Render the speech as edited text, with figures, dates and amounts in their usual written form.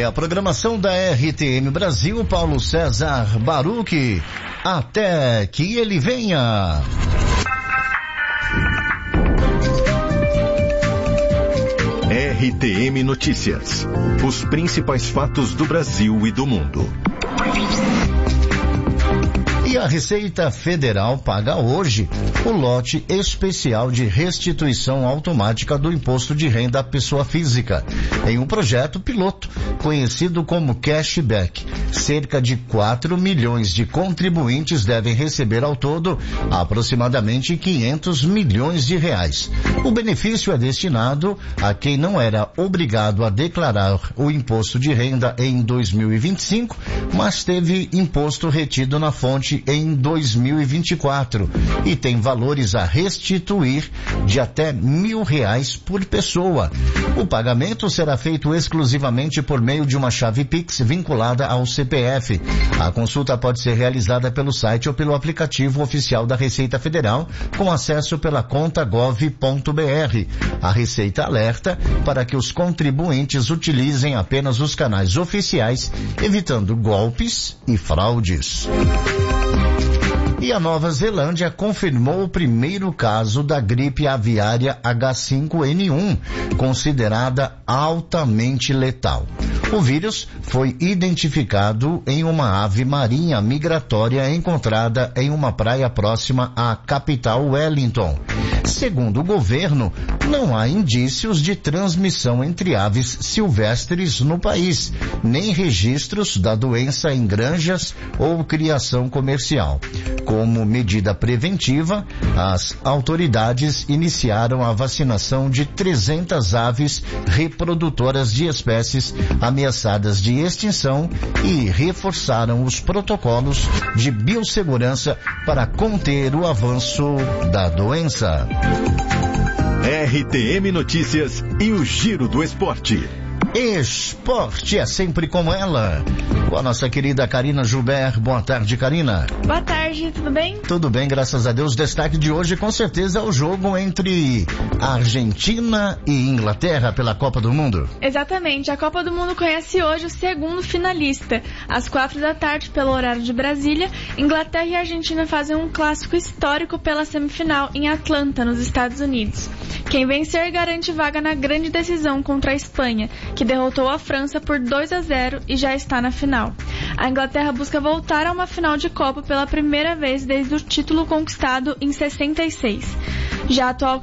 a programação da RTM Brasil, Paulo César Baruch, até que ele venha. RTM Notícias. Os principais fatos do Brasil e do mundo. E a Receita Federal paga hoje o lote especial de restituição automática do imposto de renda à pessoa física, em um projeto piloto conhecido como Cashback. Cerca de 4 milhões de contribuintes devem receber ao todo aproximadamente 500 milhões de reais. O benefício é destinado a quem não era obrigado a declarar o imposto de renda em 2025, mas teve imposto retido na fonte em 2024 e tem valores a restituir de até R$1.000 por pessoa. O pagamento será feito exclusivamente por meio de uma chave Pix vinculada ao CPF. A consulta pode ser realizada pelo site ou pelo aplicativo oficial da Receita Federal, com acesso pela conta gov.br. A Receita alerta para que os contribuintes utilizem apenas os canais oficiais, evitando golpes e fraudes. E a Nova Zelândia confirmou o primeiro caso da gripe aviária H5N1, considerada altamente letal. O vírus foi identificado em uma ave marinha migratória encontrada em uma praia próxima à capital Wellington. Segundo o governo, não há indícios de transmissão entre aves silvestres no país, nem registros da doença em granjas ou criação comercial. Como medida preventiva, as autoridades iniciaram a vacinação de 300 aves reprodutoras de espécies ameaçadas de extinção e reforçaram os protocolos de biossegurança para conter o avanço da doença. RTM Notícias e o Giro do Esporte. Esporte é sempre com ela, com a nossa querida Karina Gilbert. Boa tarde, Karina. Boa tarde, tudo bem? Tudo bem, graças a Deus. O destaque de hoje, com certeza, é o jogo entre Argentina e Inglaterra pela Copa do Mundo. Exatamente, a Copa do Mundo conhece hoje o segundo finalista. Às 16h, pelo horário de Brasília, Inglaterra e Argentina fazem um clássico histórico pela semifinal em Atlanta, nos Estados Unidos. Quem vencer garante vaga na grande decisão contra a Espanha, que derrotou a França por 2-0 e já está na final. A Inglaterra busca voltar a uma final de Copa pela primeira vez desde o título conquistado em 66. Já a atual